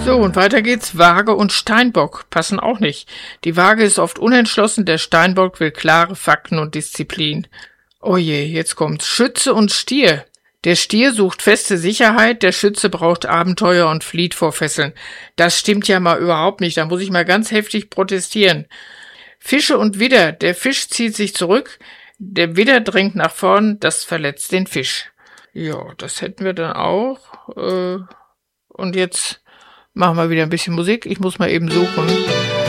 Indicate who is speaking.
Speaker 1: So, und weiter geht's. Waage und Steinbock passen auch nicht. Die Waage ist oft unentschlossen, der Steinbock will klare Fakten und Disziplin. Oh je, jetzt kommt's. Schütze und Stier. Der Stier sucht feste Sicherheit, der Schütze braucht Abenteuer und flieht vor Fesseln. Das stimmt ja mal überhaupt nicht, da muss ich mal ganz heftig protestieren. Fische und Widder. Der Fisch zieht sich zurück, der Widder drängt nach vorn, das verletzt den Fisch. Ja, das hätten wir dann auch. Und jetzt machen wir wieder ein bisschen Musik. Ich muss mal eben suchen.